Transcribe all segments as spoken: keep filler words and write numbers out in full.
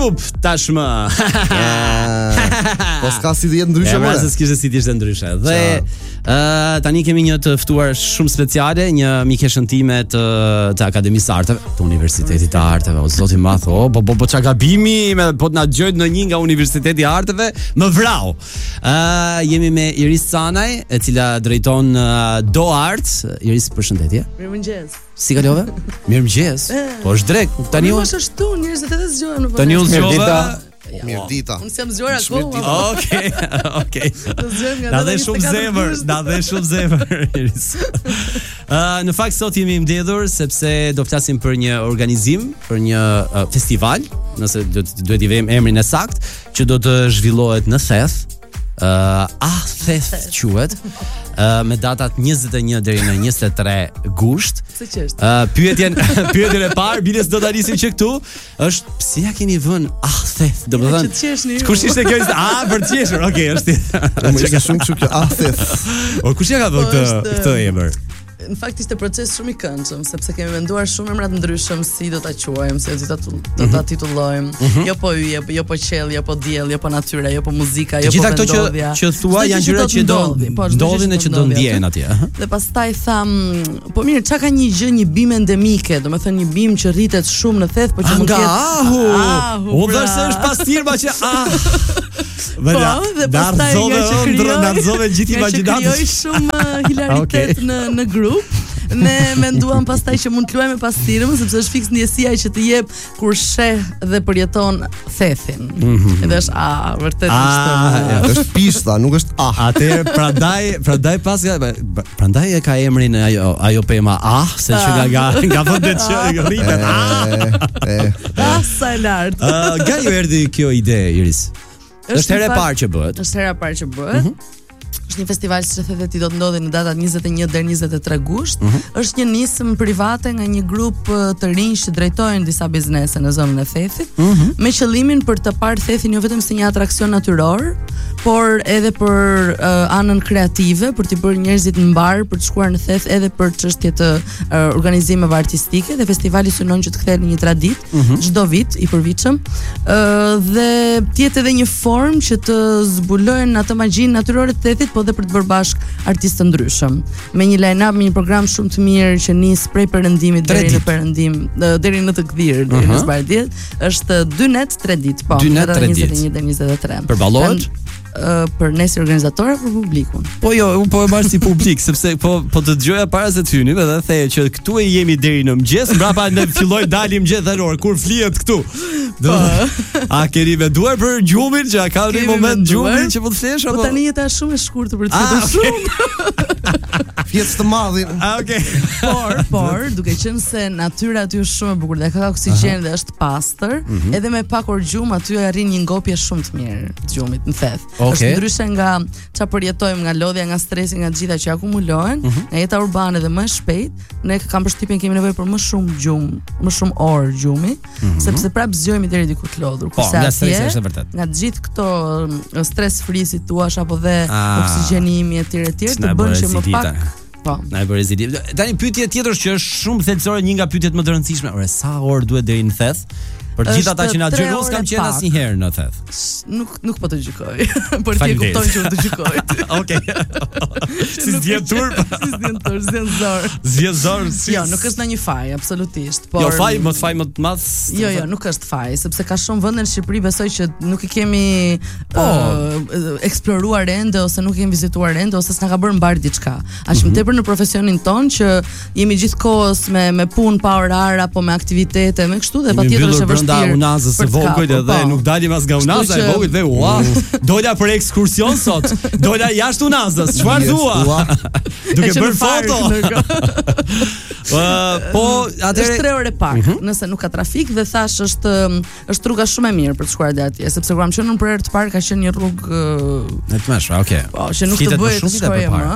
tashmë. Po s'ka si të jetë ndryshe më. më. Ja, s'kishte si të ishte ndryshe. Dhe uh, tani kemi një të ftuar shumë speciale, një mikeshën time të, të Akademisë së Arteve, të Universitetit të Arteve. O zoti ma tho, po po po çka gabimi, me po na dëgjojnë në një nga Universiteti i Arteve, më vrau. Uh, jemi me Iris Canaj, e cila drejton uh, Do Art. Iris, përshëndetje. Mirëmëngjes. Si kalove? Mirëmëngjes. Po është drek, tani unë. Po është ashtu, njerëzit edhe zgjohen në. Tani u zgjova. Mirë dita. Unë jam zgjuar akoma. Okej, okej. Na dhe shumë zemër, na dhe shumë zemër. uh, në fakt sot jemi mbledhur sepse do flasim për një organizim, për një uh, festival, nëse duhet i vëmë emrin e saktë, që do të zhvillohet në Theth. Uh, ah, Theth quhet. Uh, me datat njëzet e një deri në njëzet e tre gusht. Se ç'është? Uh, pyetjen, pyetjen e parë, bile do ta nisim që këtu, është pse ja keni vënë ah Theth? Domethënë, kush ishte kjo? Ah, për të qeshur. Okej, është. Më ishte shumë kështu kjo ah Theth. O kush ja ka vënë këtë këtë emër? Në fakt ishte proces shumë i këndshëm, sepse kemi menduar shumë emra të ndryshëm si do ta quajmë, se do ta do ta titullojmë. Mm-hmm. Jo po yje, jo po qiell, jo po diell, jo po natyra, jo po muzika, jo po vendodhja. Gjithë ato që që thua janë gjëra që do ndodhin e që do ndjehen atje. Dhe pastaj tham, po mirë, çka ka një gjë, një bim endemike, domethënë një bim që rritet shumë në Theth, por që mund të ketë. Ahu. U dhash se është pastirma që ah. Po, dhe pastaj nga që krijoi, ndërzove gjithë imagjinatën. Krijoi shumë hilaritet në në grup. Ne menduam pastaj që mund të luajmë pas tirëm, sepse është fiks ndjesia që të jep kur sheh dhe përjeton Thethin. Mm-hmm. Edhe është a vërtet është. Ah, është pista, nuk është ah. Atëherë prandaj, prandaj pas prandaj e ka emrin ajo ajo pema ah, se që nga nga nga vendet që rritet. Ah, ah sa lart. Nga ju erdhi kjo ide, Iris? Është hera e parë që bëhet. Është hera e parë që bëhet. Është një festival që thetheti do të ndodhej në datat njëzet e një deri njëzet e tre gusht. Mm-hmm. Është një nismë private nga një grup të rinj që drejtojnë disa biznese në zonën e Thethit, mm-hmm. me qëllimin për të parë Thethin jo vetëm si një atraksion natyror, por edhe për uh, anën kreative, për të bërë njerëzit në mbar për të shkuar në Theth edhe për çështje të uh, organizimeve artistike. Dhe festivali synon që të kthehet në një traditë çdo mm-hmm. vit i përvitshëm, uh, dhe të jetë edhe një formë që të zbulojnë atë magjinë natyrore të Thethit, dhe për të bërë bashk artistë të ndryshëm. Me një line-up, me një program shumë të mirë që nis prej perëndimit deri në perëndim, deri në të gdhir, deri në zbardhjet, është dy net tre ditë, po. dy net tre ditë. njëzet e një deri njëzet e tre. Përballohet? Uh, për ne si organizatorë për publikun. Po jo, unë po e marr si publik, sepse po po të dëgjoja para se të hynim, edhe theje që këtu e jemi deri në mëngjes, mbrapa ne filloi dalim mëngjes dhalor, kur flihet këtu. Do, a keni menduar për gjumin, që a ka një moment gjumin që po të flesh apo? Po tani jeta është shumë e shkurtër për të thënë shumë. Fjetës të madhin. Ah, okay. Por, por, duke qenë se natyra aty është shumë e bukur dhe ka oksigjen dhe është pastër, mm-hmm. edhe me pak orgjum aty arrin një ngopje shumë të mirë të gjumit në Theth. Okay. Është ndryshe nga çfarë përjetojmë, nga lodhja, nga stresi, nga gjitha që akumulohen, mm-hmm. nga jeta urbane dhe më e shpejt, ne kam përshtypjen kemi nevojë për më shumë gjumë, më shumë orë gjumi, mm-hmm. sepse prap zgjohemi deri diku të lodhur. Po, nga stresi është vërtet. Nga gjithë këto stres free si thua apo dhe ah, oksigjenimi etj etj të bën që më pak. Po. Na e bëre zili. Tani pyetje tjetër që është shumë thelbësore, një nga pyetjet më të rëndësishme, ore sa orë duhet deri në Theth? Për të gjithë ata që na dëgjojnë, unë s'kam qenë asnjëherë në Theth. Nuk nuk po të gjykoj. Por ti e kupton që unë të gjykoj. Okej. Si zgjen tur? Si zgjen tur, zgjen zor. Zgjen zor. Jo, nuk është ndonjë faj, absolutisht. Por jo faj, më faj më të madh. Jo, jo, nuk është faj, sepse ka shumë vende në Shqipëri, besoj që nuk i kemi po uh, eksploruar ende ose nuk i kemi vizituar ende ose s'na ka bërë mbar diçka. Aq më tepër në profesionin ton që jemi gjithkohës me me punë pa orar apo me aktivitete, me kështu dhe patjetër është nda unazës së vogël dhe nuk dalim as nga unaza e vogël dhe ua, dola për ekskursion sot, dola jashtë unazës, çfarë thua? Duke bërë foto. Po atëherë është tre orë pak, nëse nuk ka trafik dhe thash është është rruga shumë e mirë për të shkuar deri atje, sepse kur kam qenë në për herë të parë ka qenë një rrugë në të mëshme, okay. Po, që nuk të bëhet të shkojë më.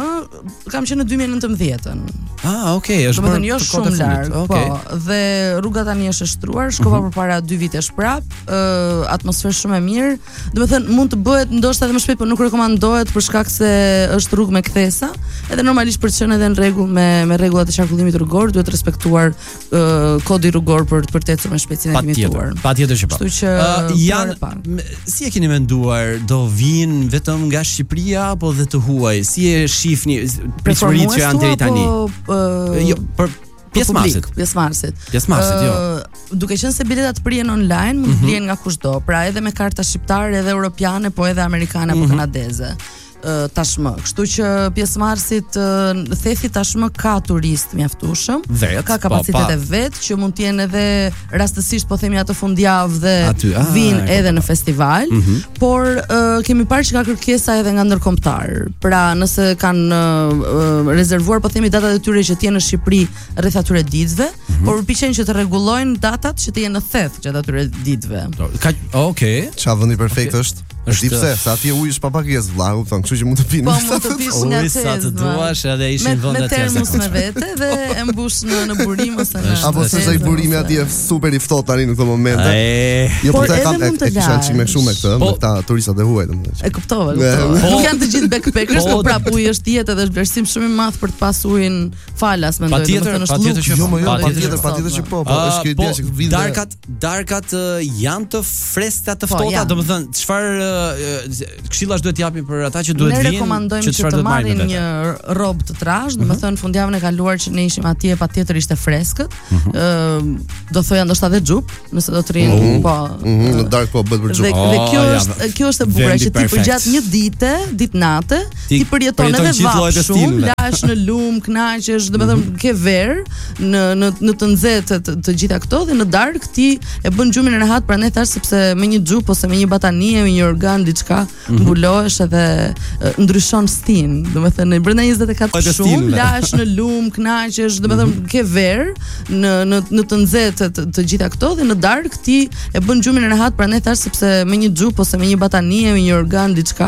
kam qenë në dy mijë e nëntëmbëdhjetën. Ah, okay, është bërë jo shumë larg, okay. Po, dhe rruga tani është e shtruar, shkova mm -hmm. përpara dy vitesh prap, uh, atmosferë shumë e mirë. Domethënë mund të bëhet ndoshta edhe më shpejt, por nuk rekomandohet për shkak se është rrugë me kthesa, edhe normalisht për të qenë edhe në rregull me me rregullat e qarkullimit rrugor, duhet respektuar uh, kodi rrugor për për të ecur me shpejtësinë e limituar. Patjetër që po. Kështu që uh, janë si e keni menduar, do vinë vetëm nga Shqipëria apo dhe të huaj? Si e shihni pritshmëritë që janë deri tani? Uh, jo, për pjesëmarrësit. Pjesëmarrësit. Pjesëmarrësit, jo. Uh, duke qenë se biletat prihen online, mund të blihen nga kushdo, pra edhe me karta shqiptare, edhe europiane, po edhe amerikane apo kanadeze. Tashmë, kështu që pjesëmarrësit thethi tashmë ka turist mjaftueshëm, ka kapacitet e vet që mund të jenë edhe rastësisht po themi atë fundjavë dhe vinë edhe në festival, mm -hmm. por uh, kemi parë që ka kërkesa edhe nga ndërkombëtar. Pra, nëse kanë uh, rezervuar po themi datat e tyre që të jenë në Shqipëri rreth atyre ditëve, mm -hmm. por përpiqen që të rregullojnë datat që të jenë në theth gjatë atyre ditëve. Ka, okay. Çfarë vendi perfekt okay. është? Është pse, sa atje uji është pa pagesë, vëlla, kupton, kështu që mund të pinë. Po mund të pish nga tezë. Sa të duash edhe ishin vende të tjera. Me termos me vete dhe e mbush në në burim ose në. Apo s'është ai burimi atje super i ftohtë tani në këtë moment. Jo, po të kam e kisha çime shumë me këtë, me këta turistat e huaj domethënë. E kuptova, kuptova. Nuk janë të gjithë backpackers, por prap uji është jetë edhe është vlerësim shumë i madh për të pasur ujin falas, mendoj, domethënë është patjetër që jo, patjetër, patjetër që po, po është kjo ide që vjen. Darkat, darkat janë të freskëta të ftohta, domethënë çfarë këshillash duhet japim për ata që duhet vinë, ne rekomandojmë që të marrin një rrobë të trashë, domethënë fundjavën e kaluar që ne ishim atje patjetër ishte freskët. Ë do thoya ndoshta edhe xhup, nëse do të rinë, po. Në darkë po bëhet për xhup. Dhe kjo është kjo është e bukur që ti përgjatë një dite, ditë natë, ti përjeton edhe vap shumë, lash në lum, kënaqesh, domethënë ke verë në në në të nxehtë të gjitha këto dhe në darkë ti e bën gjumin e rehat, prandaj thash sepse me një xhup ose me një batanie, me një organ diçka mbulohesh edhe ndryshon stin, domethënë brenda njëzet e katër shumë lash në lum, kënaqesh, domethënë ke verë në në në të nxehtë të, të gjitha këto dhe në darkë ti e bën gjumin e rehat, prandaj thash sepse me një xhup ose me një batanie, me një organ diçka